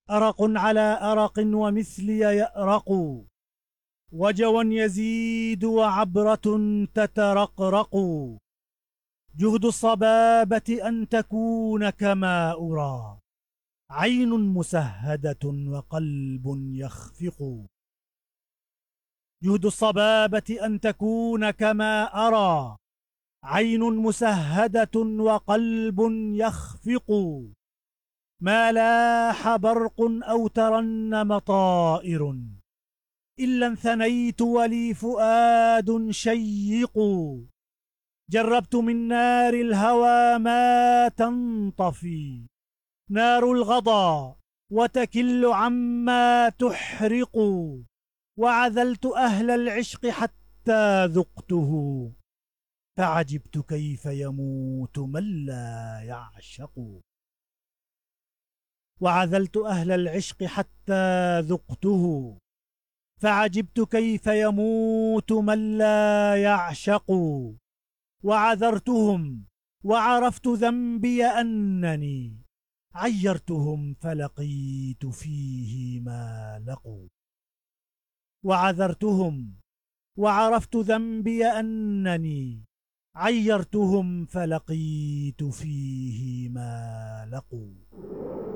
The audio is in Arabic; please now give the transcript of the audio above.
أرق على أرق ومثلي يأرق، وجوا يزيد وعبرة تترقرق. جهد الصبابة أن تكون كما أرى، عين مسهدة وقلب يخفق. جهد الصبابة أن تكون كما أرى، عين مسهدة وقلب يخفق. ما لاح برق أو ترنم طائر، إلا انثنيت ولي فؤاد شيق. جربت من نار الهوى ما تنطفي، نار الغضا وتكل عما تحرق. وعذلت أهل العشق حتى ذقته، فعجبت كيف يموت من لا يعشق. وعذلت أهل العشق حتى ذقته، فعجبت كيف يموت من لا يعشق. وعذرتهم وعرفت ذنبي أنني عيرتهم فلقيت فيه ما لقوا. وعذرتهم وعرفت ذنبي أنني عيرتهم فلقيت فيه ما لقوا.